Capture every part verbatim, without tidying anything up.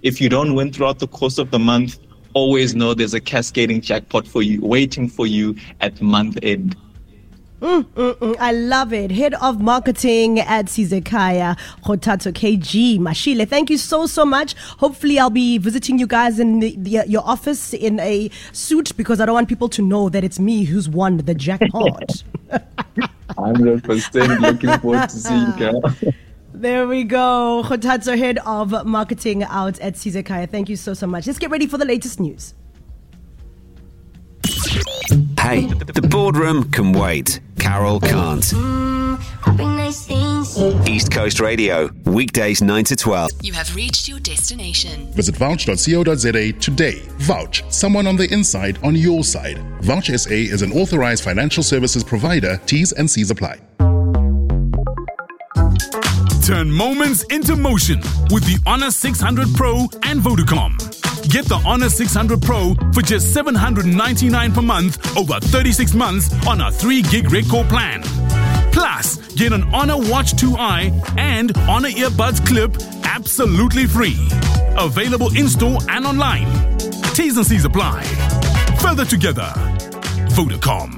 If you don't win throughout the course of the month, always know there's a cascading jackpot for you, waiting for you at month end. Mm, mm, mm, I love it. Head of Marketing at Sizekaya, Kgothatso K G Mashile. Thank you so, so much. Hopefully I'll be visiting you guys in the, the, your office in a suit, because I don't want people to know that it's me who's won the jackpot. one hundred percent looking forward to seeing you, Carol. There we go. Kgothatso, Head of Marketing out at Sizekaya. Thank you so, so much. Let's get ready for the latest news. Hey, the boardroom can wait. Carol can't. East Coast Radio, weekdays nine to twelve. You have reached your destination. Visit vouch dot co dot za today. Vouch, someone on the inside on your side. Vouch S A is an authorized financial services provider. T's and C's apply. Turn moments into motion with the Honor six hundred Pro and Vodacom. Get the Honor six hundred Pro for just seven hundred ninety-nine per month over thirty-six months on a three gig record plan. Plus, get an Honor Watch two i and Honor Earbuds Clip absolutely free. Available in-store and online. T's and C's apply. Further together. Vodacom.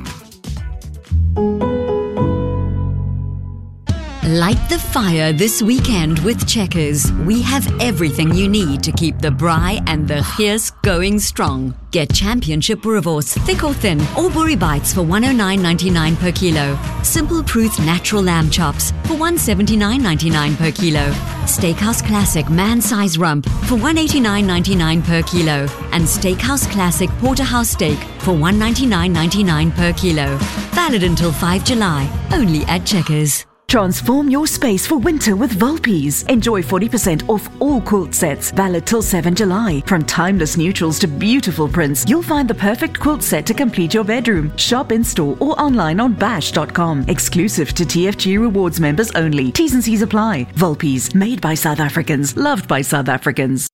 Light the fire this weekend with Checkers. We have everything you need to keep the braai and the gees going strong. Get Championship Boerewors, thick or thin, or Boerie Bites for one oh nine ninety-nine per kilo. Simple Truth Natural Lamb Chops for one seventy-nine ninety-nine per kilo. Steakhouse Classic Man-Size Rump for one eighty-nine ninety-nine per kilo. And Steakhouse Classic Porterhouse Steak for one ninety-nine ninety-nine per kilo. Valid until the fifth of July, only at Checkers. Transform your space for winter with Volpies. Enjoy forty percent off all quilt sets, valid till the seventh of July. From timeless neutrals to beautiful prints, you'll find the perfect quilt set to complete your bedroom. Shop in-store or online on bash dot com. Exclusive to T F G Rewards members only. T's and C's apply. Volpies, made by South Africans, loved by South Africans.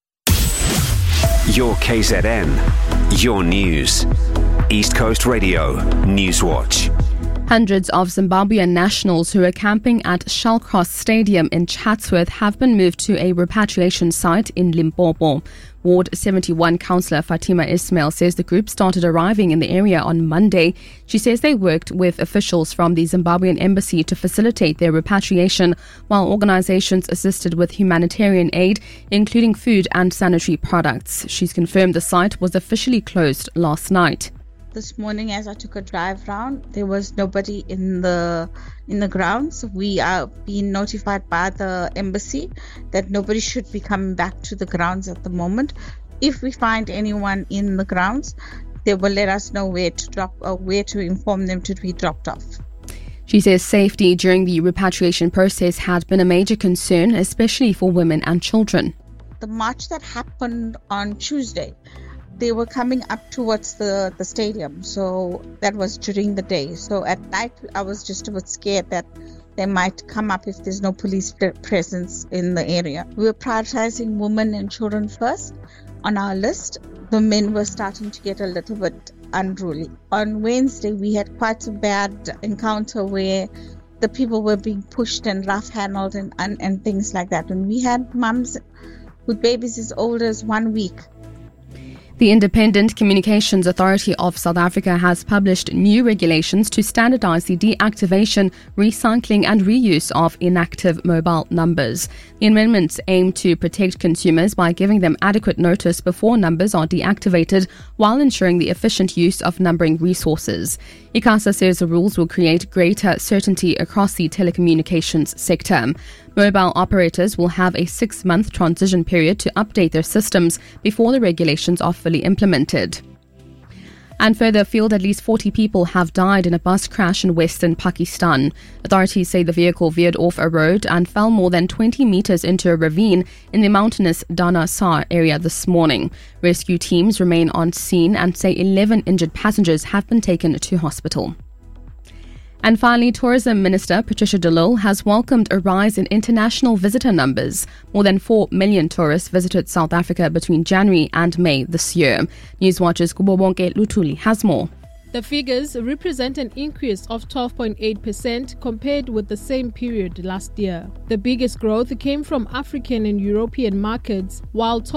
Your K Z N, your news. East Coast Radio, Newswatch. Hundreds of Zimbabwean nationals who are camping at Shallcross Stadium in Chatsworth have been moved to a repatriation site in Limpopo. Ward seventy-one councillor Fatima Ismail says the group started arriving in the area on Monday. She says they worked with officials from the Zimbabwean embassy to facilitate their repatriation, while organizations assisted with humanitarian aid, including food and sanitary products. She's confirmed the site was officially closed last night. This morning, as I took a drive round, there was nobody in the in the grounds. We are being notified by the embassy that nobody should be coming back to the grounds at the moment. If we find anyone in the grounds, they will let us know where to drop or where to inform them to be dropped off. She says safety during the repatriation process had been a major concern, especially for women and children. The march that happened on Tuesday, they were coming up towards the, the stadium, so that was during the day. So at night, I was just a bit scared that they might come up if there's no police presence in the area. We were prioritizing women and children first on our list. The men were starting to get a little bit unruly. On Wednesday, we had quite a bad encounter where the people were being pushed and rough-handled and, and, and things like that. And we had mums with babies as old as one week. The Independent Communications Authority of South Africa has published new regulations to standardize the deactivation, recycling and reuse of inactive mobile numbers. The amendments aim to protect consumers by giving them adequate notice before numbers are deactivated, while ensuring the efficient use of numbering resources. ICASA says the rules will create greater certainty across the telecommunications sector. Mobile operators will have a six-month transition period to update their systems before the regulations are fully implemented. And further afield, at least forty people have died in a bus crash in western Pakistan. Authorities say the vehicle veered off a road and fell more than twenty meters into a ravine in the mountainous Dana Sar area this morning. Rescue teams remain on scene and say eleven injured passengers have been taken to hospital. And finally, Tourism Minister Patricia de Lille has welcomed a rise in international visitor numbers. More than four million tourists visited South Africa between January and May this year. Newswatch's Kubobonke Lutuli has more. The figures represent an increase of twelve point eight percent compared with the same period last year. The biggest growth came from African and European markets, while